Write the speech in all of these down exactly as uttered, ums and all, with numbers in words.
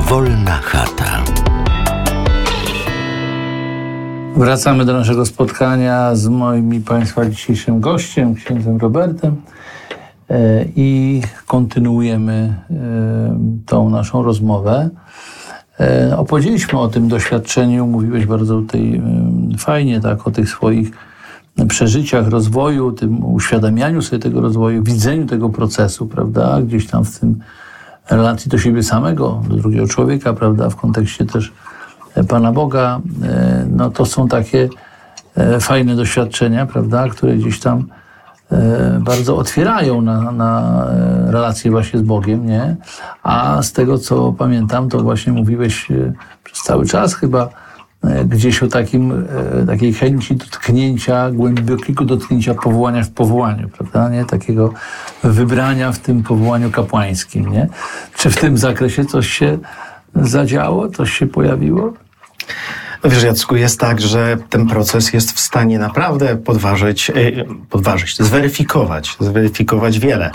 Wolna chata. Wracamy do naszego spotkania z moim i Państwa dzisiejszym gościem, księdzem Robertem, i kontynuujemy tą naszą rozmowę. Opowiedzieliśmy o tym doświadczeniu, mówiłeś bardzo tutaj fajnie, tak, o tych swoich przeżyciach rozwoju, tym uświadamianiu sobie tego rozwoju, widzeniu tego procesu, prawda, gdzieś tam w tym relacji do siebie samego, do drugiego człowieka, prawda, w kontekście też Pana Boga. No to są takie fajne doświadczenia, prawda, które gdzieś tam bardzo otwierają na, na relacje właśnie z Bogiem, nie? A z tego, co pamiętam, to właśnie mówiłeś przez cały czas chyba gdzieś o takim, takiej chęci dotknięcia, głębokiego dotknięcia powołania w powołaniu, prawda, nie? Takiego wybrania w tym powołaniu kapłańskim, nie? Czy w tym zakresie coś się zadziało, coś się pojawiło? No wiesz, Jacku, jest tak, że ten proces jest w stanie naprawdę podważyć, podważyć, zweryfikować, zweryfikować wiele.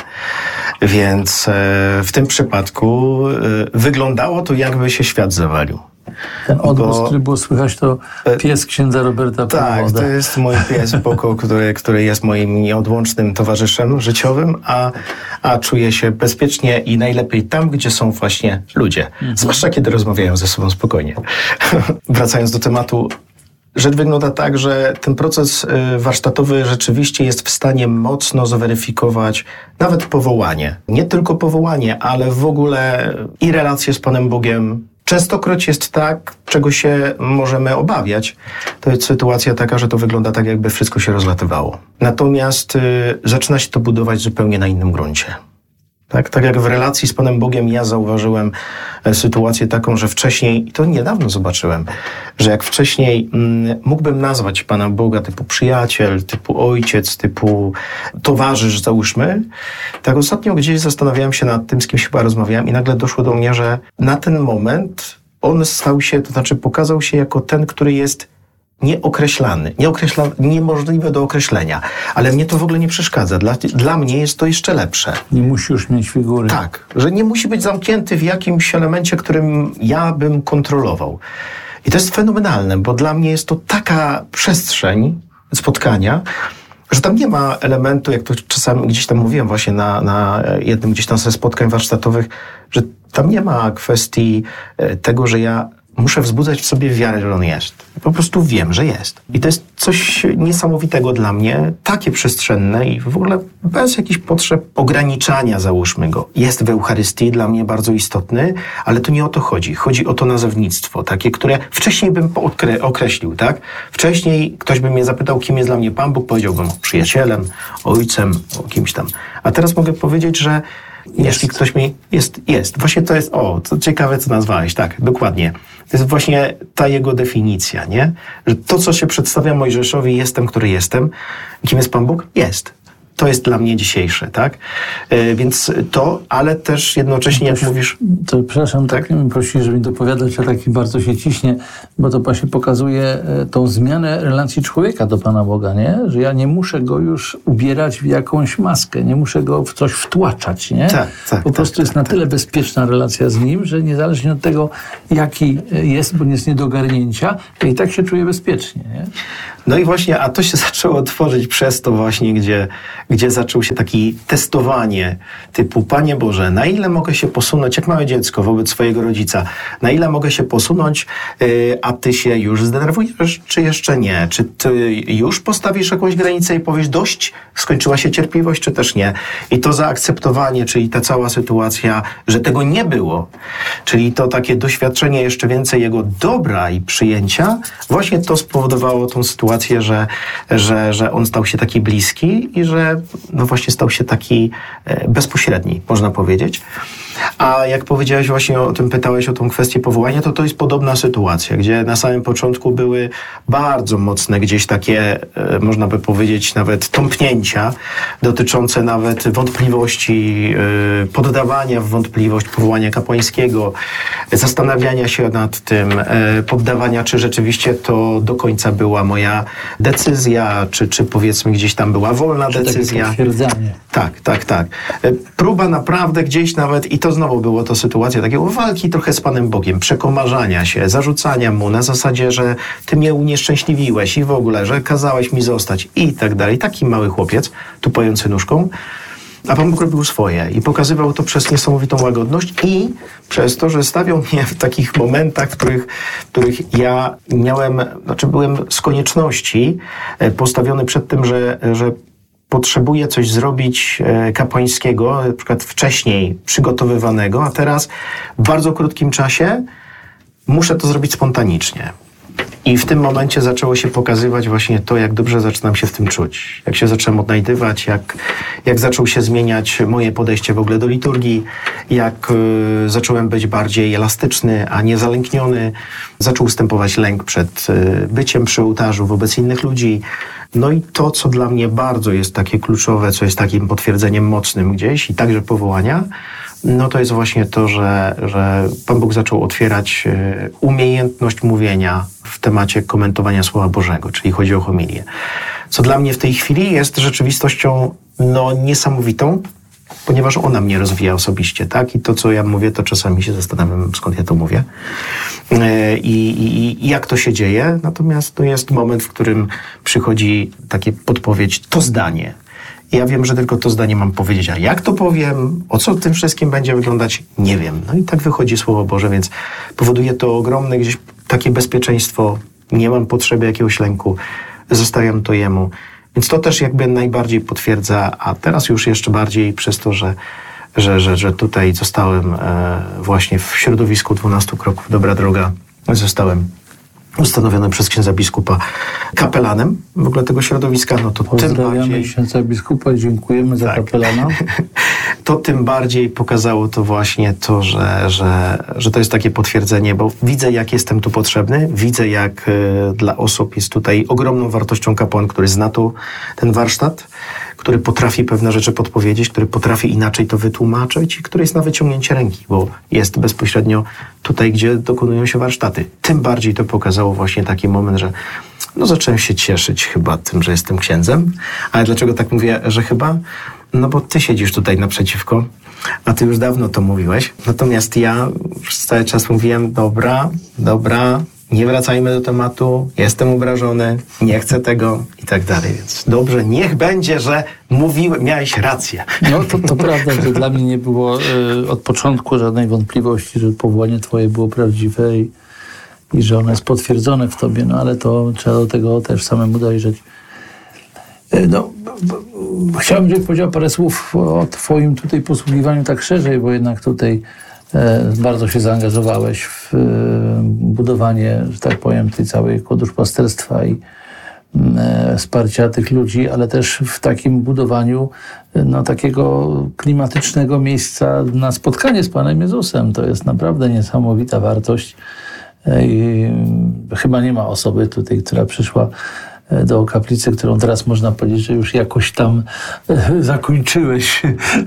Więc w tym przypadku wyglądało to, jakby się świat zawalił. Ten odgłos, Bo, który było słychać, to pies księdza Roberta Tak, Powoda. To jest mój pies Boko, który, który jest moim nieodłącznym towarzyszem życiowym, a, a czuję się bezpiecznie i najlepiej tam, gdzie są właśnie ludzie. Mhm. Zwłaszcza kiedy rozmawiają ze sobą spokojnie. Wracając do tematu, rzecz wygląda tak, że ten proces warsztatowy rzeczywiście jest w stanie mocno zweryfikować nawet powołanie. Nie tylko powołanie, ale w ogóle i relacje z Panem Bogiem. Częstokroć jest tak, czego się możemy obawiać. To jest sytuacja taka, że to wygląda tak, jakby wszystko się rozlatywało. Natomiast y, zaczyna się to budować zupełnie na innym gruncie. Tak, tak jak w relacji z Panem Bogiem ja zauważyłem e, sytuację taką, że wcześniej, i to niedawno zobaczyłem, że jak wcześniej mm, mógłbym nazwać Pana Boga typu przyjaciel, typu ojciec, typu towarzysz, załóżmy, tak ostatnio gdzieś zastanawiałem się nad tym, z kim się chyba rozmawiałem i nagle doszło do mnie, że na ten moment on stał się, to znaczy pokazał się jako ten, który jest nieokreślany, nieokreśla, niemożliwe do określenia. Ale mnie to w ogóle nie przeszkadza. Dla, dla mnie jest to jeszcze lepsze. Nie musi już mieć figury. Tak, że nie musi być zamknięty w jakimś elemencie, którym ja bym kontrolował. I to jest fenomenalne, bo dla mnie jest to taka przestrzeń spotkania, że tam nie ma elementu, jak to czasami gdzieś tam mówiłem właśnie na, na jednym gdzieś tam ze spotkań warsztatowych, że tam nie ma kwestii tego, że ja muszę wzbudzać w sobie wiarę, że on jest. Po prostu wiem, że jest. I to jest coś niesamowitego dla mnie, takie przestrzenne i w ogóle bez jakichś potrzeb ograniczania, załóżmy go. Jest w Eucharystii dla mnie bardzo istotny, ale to nie o to chodzi. Chodzi o to nazewnictwo, takie, które wcześniej bym okre- określił, tak? Wcześniej ktoś by mnie zapytał, kim jest dla mnie Pan Bóg, powiedziałbym przyjacielem, ojcem, o kimś tam. A teraz mogę powiedzieć, że Jest. Jeśli ktoś mi... Jest, jest. Właśnie to jest... O, to ciekawe, co nazwałeś. Tak, dokładnie. To jest właśnie ta jego definicja, nie? Że to, co się przedstawia Mojżeszowi, jestem, który jestem. Kim jest Pan Bóg? Jest. To jest dla mnie dzisiejsze, tak? Yy, więc to, ale też jednocześnie, jak mówisz... To, przepraszam, tak, tak prosisz, żeby mi dopowiadać, a taki bardzo się ciśnie, bo to właśnie pokazuje tą zmianę relacji człowieka do Pana Boga, nie? Że ja nie muszę go już ubierać w jakąś maskę, nie muszę go w coś wtłaczać, nie? Tak, tak, po prostu tak, jest tak, na tyle tak. bezpieczna relacja z nim, że niezależnie od tego, jaki jest, bo nie jest nie do ogarnięcia, to i tak się czuję bezpiecznie, nie? No i właśnie, a to się zaczęło tworzyć przez to właśnie, gdzie, gdzie zaczął się takie testowanie typu, Panie Boże, na ile mogę się posunąć, jak małe dziecko wobec swojego rodzica, na ile mogę się posunąć, yy, a ty się już zdenerwujesz, czy jeszcze nie? Czy ty już postawisz jakąś granicę i powiesz dość, skończyła się cierpliwość, czy też nie? I to zaakceptowanie, czyli ta cała sytuacja, że tego nie było, czyli to takie doświadczenie jeszcze więcej jego dobra i przyjęcia, właśnie to spowodowało tą sytuację, że, że, że on stał się taki bliski i że no właśnie stał się taki bezpośredni, można powiedzieć. A jak powiedziałeś właśnie o tym, pytałeś o tą kwestię powołania, to to jest podobna sytuacja, gdzie na samym początku były bardzo mocne gdzieś takie, można by powiedzieć, nawet tąpnięcia dotyczące nawet wątpliwości, poddawania w wątpliwość powołania kapłańskiego, zastanawiania się nad tym, poddawania, czy rzeczywiście to do końca była moja decyzja, czy, czy powiedzmy gdzieś tam była wolna czy decyzja. Takie potwierdzenie. Tak, tak, tak. Próba naprawdę gdzieś nawet, i to to znowu było to sytuacja takiej walki trochę z Panem Bogiem, przekomarzania się, zarzucania Mu na zasadzie, że Ty mnie unieszczęśliwiłeś i w ogóle, że kazałeś mi zostać i tak dalej. Taki mały chłopiec, tupający nóżką. A Pan Bóg robił swoje i pokazywał to przez niesamowitą łagodność i przez to, że stawiał mnie w takich momentach, w których, w których ja miałem, znaczy byłem z konieczności postawiony przed tym, że, że potrzebuję coś zrobić kapłańskiego, na przykład wcześniej przygotowywanego, a teraz w bardzo krótkim czasie muszę to zrobić spontanicznie. I w tym momencie zaczęło się pokazywać właśnie to, jak dobrze zaczynam się w tym czuć. Jak się zacząłem odnajdywać, jak, jak zaczął się zmieniać moje podejście w ogóle do liturgii, jak y, zacząłem być bardziej elastyczny, a nie zalękniony. Zaczął ustępować lęk przed y, byciem przy ołtarzu wobec innych ludzi. No i to, co dla mnie bardzo jest takie kluczowe, co jest takim potwierdzeniem mocnym gdzieś i także powołania, no to jest właśnie to, że, że Pan Bóg zaczął otwierać y, umiejętność mówienia w temacie komentowania Słowa Bożego, czyli chodzi o homilię. Co dla mnie w tej chwili jest rzeczywistością no, niesamowitą, ponieważ ona mnie rozwija osobiście, tak? I to, co ja mówię, to czasami się zastanawiam, skąd ja to mówię y, i, i jak to się dzieje. Natomiast to jest moment, w którym przychodzi takie podpowiedź, to zdanie. Ja wiem, że tylko to zdanie mam powiedzieć, a jak to powiem, o co tym wszystkim będzie wyglądać, nie wiem. No i tak wychodzi Słowo Boże, więc powoduje to ogromne gdzieś takie bezpieczeństwo, nie mam potrzeby jakiegoś lęku, zostawiam to Jemu. Więc to też jakby najbardziej potwierdza, a teraz już jeszcze bardziej przez to, że, że, że, że tutaj zostałem e, właśnie w środowisku dwunastu kroków Dobra Droga, zostałem ustanowiony przez księdza biskupa kapelanem w ogóle tego środowiska, no to tym bardziej... księdza biskupa, dziękujemy za tak. kapelana. To tym bardziej pokazało to właśnie to, że, że, że to jest takie potwierdzenie, bo widzę, jak jestem tu potrzebny, widzę, jak y, dla osób jest tutaj ogromną wartością kapłan, który zna tu ten warsztat, który potrafi pewne rzeczy podpowiedzieć, który potrafi inaczej to wytłumaczyć i który jest na wyciągnięcie ręki, bo jest bezpośrednio tutaj, gdzie dokonują się warsztaty. Tym bardziej to pokazało właśnie taki moment, że no zacząłem się cieszyć chyba tym, że jestem księdzem. Ale dlaczego tak mówię, że chyba? No bo ty siedzisz tutaj naprzeciwko, a ty już dawno to mówiłeś. Natomiast ja przez cały czas mówiłem, dobra, dobra, nie wracajmy do tematu, jestem obrażony, nie chcę tego i tak dalej. Więc dobrze, niech będzie, że mówiłem, miałeś rację. No to, to prawda, że dla mnie nie było y, od początku żadnej wątpliwości, że powołanie twoje było prawdziwe i, i że ono jest potwierdzone w tobie, no ale to trzeba do tego też samemu dojrzeć. Y, no, b, b, chciałbym, żebyś powiedział parę słów o twoim tutaj posługiwaniu tak szerzej, bo jednak tutaj bardzo się zaangażowałeś w budowanie, że tak powiem, tej całej duszpasterstwa i wsparcia tych ludzi, ale też w takim budowaniu no, takiego klimatycznego miejsca na spotkanie z Panem Jezusem. To jest naprawdę niesamowita wartość. I chyba nie ma osoby tutaj, która przyszła do kaplicy, którą teraz można powiedzieć, że już jakoś tam zakończyłeś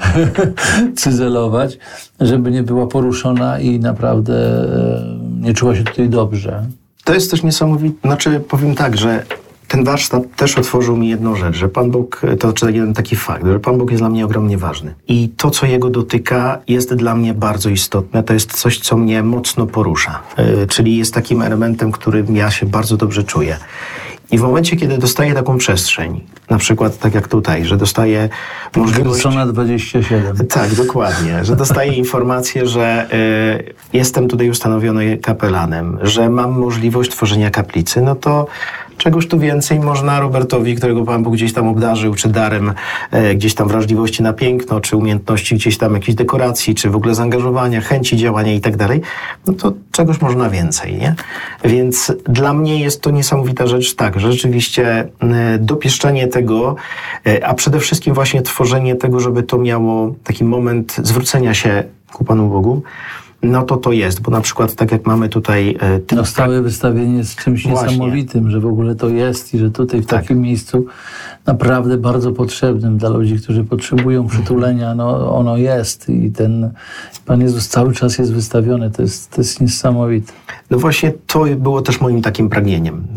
cyzelować, żeby nie była poruszona i naprawdę nie czuła się tutaj dobrze. To jest też niesamowite, znaczy powiem tak, że ten warsztat też otworzył mi jedną rzecz, że Pan Bóg, to znaczy jeden taki fakt, że Pan Bóg jest dla mnie ogromnie ważny. I to, co Jego dotyka, jest dla mnie bardzo istotne. To jest coś, co mnie mocno porusza. Yy, czyli jest takim elementem, którym ja się bardzo dobrze czuję. I w momencie, kiedy dostaję taką przestrzeń, na przykład tak jak tutaj, że dostaję możliwość... Strona dwadzieścia siedem. Tak, dokładnie. Że dostaję informację, że y, jestem tutaj ustanowiony kapelanem, że mam możliwość tworzenia kaplicy, no to czegoś tu więcej można Robertowi, którego Pan Bóg gdzieś tam obdarzył, czy darem e, gdzieś tam wrażliwości na piękno, czy umiejętności gdzieś tam jakiejś dekoracji, czy w ogóle zaangażowania, chęci działania i tak dalej, no to czegoś można więcej, nie? Więc dla mnie jest to niesamowita rzecz, tak, że rzeczywiście e, dopieszczenie tego, e, a przede wszystkim właśnie tworzenie tego, żeby to miało taki moment zwrócenia się ku Panu Bogu, no to to jest, bo na przykład tak jak mamy tutaj... E, ten... No stałe wystawienie jest czymś Właśnie. niesamowitym, że w ogóle to jest i że tutaj w tak. takim miejscu naprawdę bardzo potrzebnym dla ludzi, którzy potrzebują przytulenia, no ono jest i ten Pan Jezus cały czas jest wystawiony, to jest, to jest niesamowite. No właśnie to było też moim takim pragnieniem, bo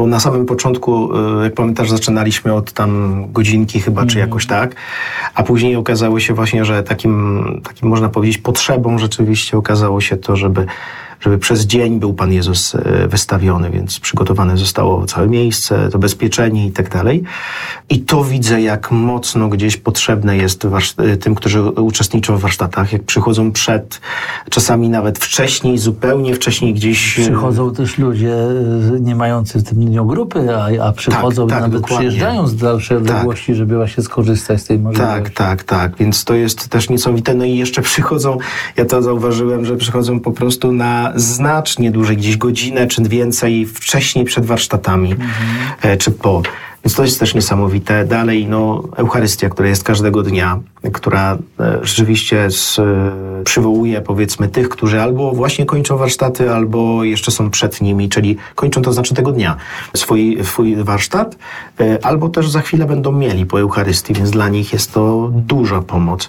bo na samym początku, jak pamiętasz, zaczynaliśmy od tam godzinki chyba, czy jakoś tak, a później okazało się właśnie, że takim, takim można powiedzieć potrzebą rzeczywiście okazało się to, żeby żeby przez dzień był Pan Jezus wystawiony, więc przygotowane zostało całe miejsce, to bezpieczenie i tak dalej. I to widzę, jak mocno gdzieś potrzebne jest tym, którzy uczestniczą w warsztatach, jak przychodzą przed, czasami nawet wcześniej, zupełnie wcześniej gdzieś... Przychodzą też ludzie nie mający w tym dniu grupy, a, a przychodzą tak, tak, nawet dokładnie. Przyjeżdżają z dalszej odległości, tak. żeby właśnie skorzystać z tej możliwości. Tak, tak, tak, więc to jest też niesamowite. No i jeszcze przychodzą, ja to zauważyłem, że przychodzą po prostu na znacznie dłużej, gdzieś godzinę czy więcej wcześniej przed warsztatami, mhm. czy po. Więc to jest też niesamowite. Dalej, no, Eucharystia, która jest każdego dnia, która e, rzeczywiście z, e, przywołuje, powiedzmy, tych, którzy albo właśnie kończą warsztaty, albo jeszcze są przed nimi, czyli kończą, to znaczy tego dnia, swój, swój warsztat, e, albo też za chwilę będą mieli po Eucharystii, więc dla nich jest to duża pomoc.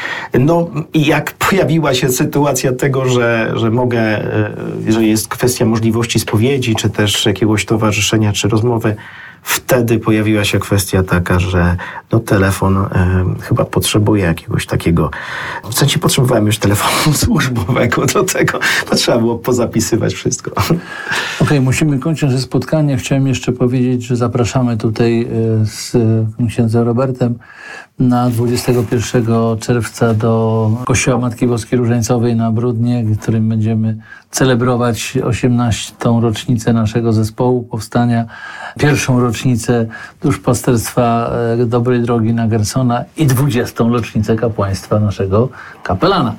No i jak pojawiła się sytuacja tego, że, że mogę, e, że jest kwestia możliwości spowiedzi, czy też jakiegoś towarzyszenia, czy rozmowy, wtedy pojawiła się kwestia taka, że no, telefon e, chyba potrzebuje jakiegoś takiego... W sensie potrzebowałem już telefonu służbowego do tego, bo trzeba było pozapisywać wszystko. Okej, okay, musimy kończyć nasze spotkanie. Chciałem jeszcze powiedzieć, że zapraszamy tutaj z księdzem Robertem na dwudziestego pierwszego czerwca do Kościoła Matki Boskiej Różańcowej na Bródnie, w którym będziemy celebrować osiemnastą rocznicę naszego zespołu powstania, pierwszą rocznicę duszpasterstwa Dobrej Drogi Nagersona i dwudziestą rocznicę kapłaństwa naszego kapelana.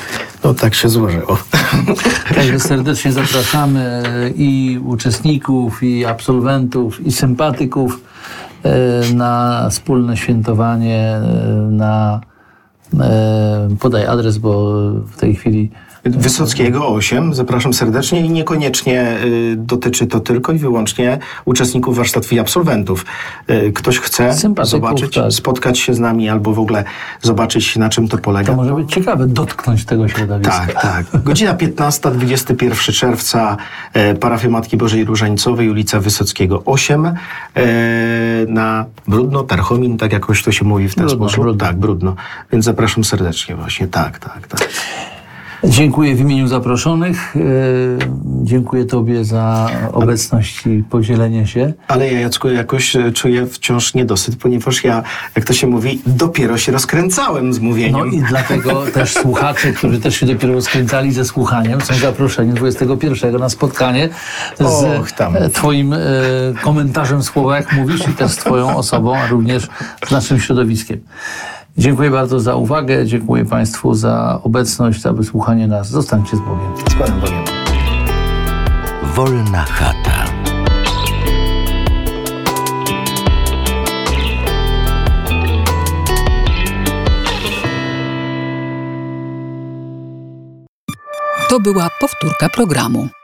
No tak się złożyło. Także serdecznie zapraszamy i uczestników, i absolwentów, i sympatyków na wspólne świętowanie, na podaj adres, bo w tej chwili Wysockiego osiem, zapraszam serdecznie i niekoniecznie y, dotyczy to tylko i wyłącznie uczestników warsztatów i absolwentów. Y, ktoś chce zobaczyć, tak. spotkać się z nami albo w ogóle zobaczyć, na czym to polega. To może być ciekawe, dotknąć tego środowiska. Tak, tak. Godzina piętnasta, dwudziestego pierwszego czerwca, y, parafia Matki Bożej Różańcowej, ulica Wysockiego osiem, y, na Brudno, Tarchomin, tak jakoś to się mówi w ten brudno, sposób. Brudno. Tak, Brudno. Więc zapraszam serdecznie właśnie, tak, tak, tak. Dziękuję w imieniu zaproszonych. Dziękuję Tobie za obecność i podzielenie się. Ale ja, Jacku, jakoś czuję wciąż niedosyt, ponieważ ja, jak to się mówi, dopiero się rozkręcałem z mówieniem. No i dlatego też słuchacze, którzy też się dopiero rozkręcali ze słuchaniem, są zaproszeni dwudziestego pierwszego na spotkanie z Och, tam. Twoim e, komentarzem słowa, jak mówisz, i też z Twoją osobą, a również z naszym środowiskiem. Dziękuję bardzo za uwagę, dziękuję Państwu za obecność, za wysłuchanie nas. Zostańcie z Bogiem. Z Panem Bogiem. Wolna chata. To była powtórka programu.